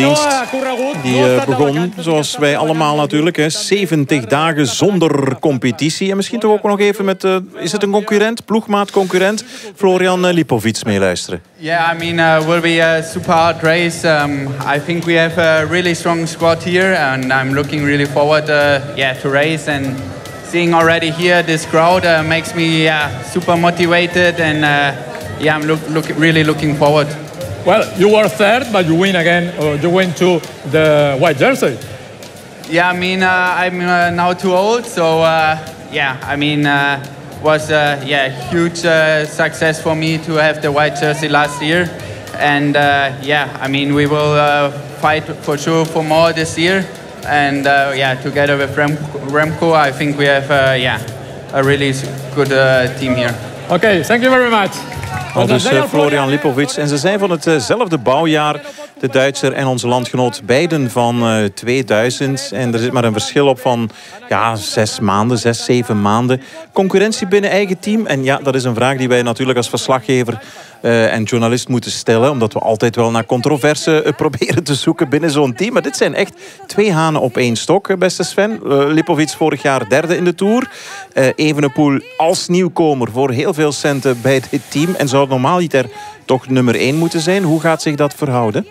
dienst die begon, zoals wij allemaal natuurlijk, 70 dagen zonder competitie. En misschien toch ook nog even met, is het een concurrent, ploegmaat concurrent, Florian Lipovic meeluisteren. Yeah, I mean, will be a super hard race. I think we have a really strong squad here, and I'm looking really forward, to race. And seeing already here this crowd makes me super motivated, and I'm really looking forward. Well, you were third, but you win again. You win to the white jersey. Yeah, I mean, I'm now too old, so was huge success for me to have the white jersey last year, and we will fight for sure for more this year, and together with Remco, I think we have a really good team here. Okay, thank you very much. Al dus Florian Lipovic. En ze zijn van hetzelfde bouwjaar, de Duitser en onze landgenoot, beiden van 2000. En er zit maar een verschil op van 6 maanden, 6, 7 maanden. Concurrentie binnen eigen team. En ja, dat is een vraag die wij natuurlijk als verslaggever en journalist moeten stellen. Omdat we altijd wel naar controverse proberen te zoeken binnen zo'n team. Maar dit zijn echt 2 hanen op 1 stok, beste Sven. Lipovic vorig jaar 3e in de Tour. Evenepoel als nieuwkomer voor heel veel centen bij dit team. En zou normaal niet er toch nummer 1 moeten zijn. Hoe gaat zich dat verhouden?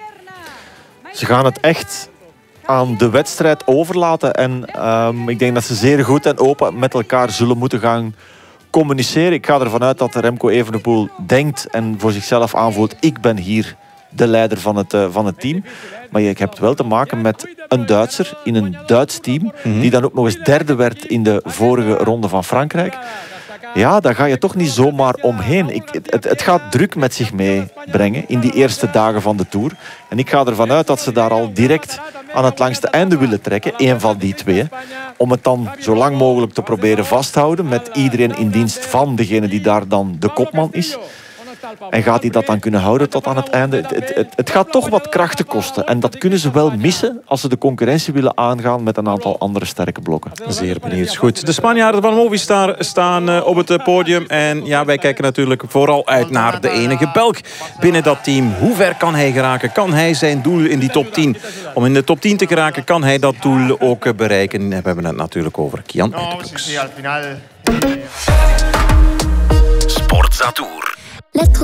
Ze gaan het echt aan de wedstrijd overlaten. En ik denk dat ze zeer goed en open met elkaar zullen moeten gaan communiceren. Ik ga ervan uit dat Remco Evenepoel denkt en voor zichzelf aanvoelt: ik ben hier de leider van het team. Maar je hebt wel te maken met een Duitser in een Duits team, die dan ook nog eens 3e werd in de vorige ronde van Frankrijk. Ja, daar ga je toch niet zomaar omheen. Het gaat druk met zich meebrengen in die eerste dagen van de Tour. En ik ga ervan uit dat ze daar al direct aan het langste einde willen trekken, 1 van die 2. Om het dan zo lang mogelijk te proberen vasthouden met iedereen in dienst van degene die daar dan de kopman is. En gaat hij dat dan kunnen houden tot aan het einde? Het gaat toch wat krachten kosten. En dat kunnen ze wel missen als ze de concurrentie willen aangaan met een aantal andere sterke blokken. Zeer benieuwd. Goed. De Spanjaarden van Movistar staan op het podium. En ja, wij kijken natuurlijk vooral uit naar de enige Belg binnen dat team. Hoe ver kan hij geraken? Kan hij zijn doel in die top 10? Om in de top 10 te geraken, kan hij dat doel ook bereiken? We hebben het natuurlijk over Kian Uijtdebroeks. Sportza Tour.